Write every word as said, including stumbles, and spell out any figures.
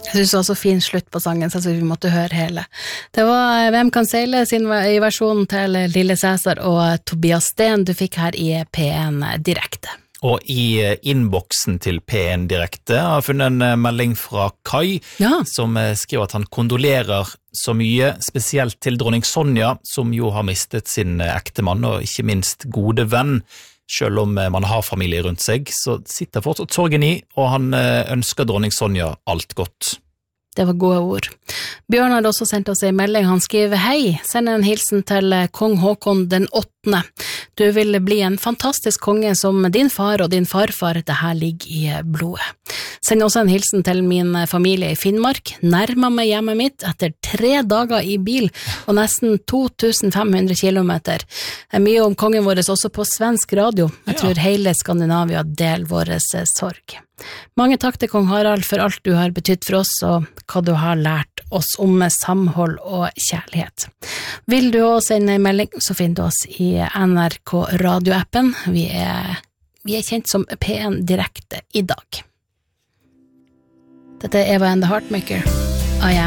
Jeg synes det var så fin slutt på sangen, så vi måtte høre hele. Det var Hvem kan seile sin i versjonen til Lille Cæsar og Tobias Sten du fikk her i P en Direkte. Og i innboksen til P en Direkte har jeg funnet en melding fra Kai, ja. som skriver at han kondolerer så mye, spesielt til dronning Sonja, som jo har mistet sin ektemann og ikke minst gode venn. Selv om man har familie rundt seg, så sitter fortsatt sorgen i, og han ønsker dronning Sonja alt godt. Det var gode ord. Bjørn har også sendt oss en melding. Han skriver, hei, send en hilsen til kong Håkon den åttende. Du vil bli en fantastisk konge som din far og din farfar. Det her ligger i blodet. Send også en hilsen til min familie i Finnmark. Nærmer meg hjemmet mitt etter tre dager i bil og nesten to tusen fem hundre kilometer. Det er mye om kongen vår også på svensk radio. Jeg tror hele Skandinavia deler vår sorg. Mange takk til kong Harald for alt du har betydd for oss og hva du har lært oss om samhold og kjærlighet. Vil du også sende en melding, så finner du oss i N R K radioappen. Vi er, vi er kjent som P en Direkte i dag. Dette er Eva and the Heartmaker. I am